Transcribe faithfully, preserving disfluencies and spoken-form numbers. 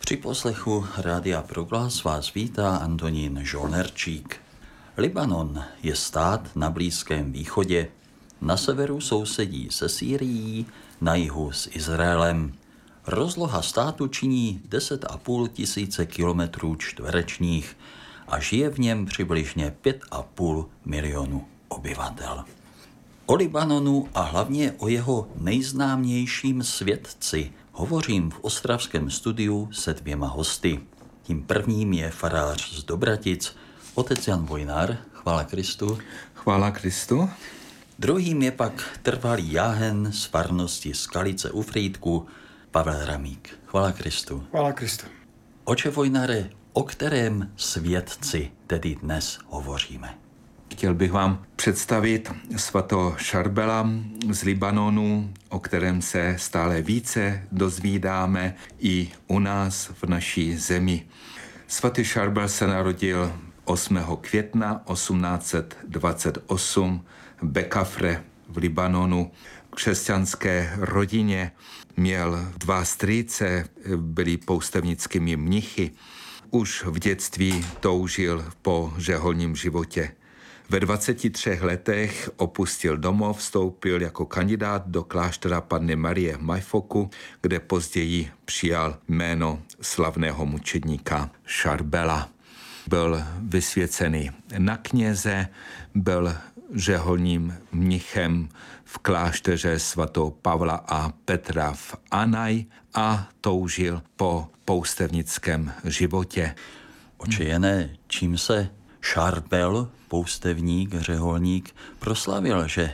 Při poslechu Rádia Proglas vás vítá Antonín Žolnerčík. Libanon je stát na Blízkém východě. Na severu sousedí se Sýrií, na jihu s Izraelem. Rozloha státu činí deset a půl tisíce kilometrů čtverečních a žije v něm přibližně pět a půl milionu obyvatel. O Libanonu a hlavně o jeho nejznámějším svědci hovořím v ostravském studiu se dvěma hosty. Tím prvním je farář z Dobratic, otec Jan Vojnar, chvála Kristu. Chvála Kristu. Druhým je pak trvalý jáhen z farnosti Skalice u Frýdku, Pavel Ramík. Chvála Kristu. Chvála Kristu. Oče Vojnare, o kterém svědci tedy dnes hovoříme? Chtěl bych vám představit svatého Šarbela z Libanonu, o kterém se stále více dozvídáme i u nás v naší zemi. Svatý Šarbel se narodil osmého května osmnáct set dvacet osm v Bekafre v Libanonu. V křesťanské rodině měl dva strýce, byli poustevnickými mnichy. Už v dětství toužil po řeholním životě. Ve dvaceti třech letech opustil domov, vstoupil jako kandidát do kláštera Panny Marie v Majfoku, kde později přijal jméno slavného mučedníka Šarbela. Byl vysvěcený na kněze, byl řeholním mnichem v klášteře svatého Pavla a Petra v Anaj a toužil po poustevnickém životě. Oče Jene, čím se Šarbel, poustevník, řeholník, proslavil, že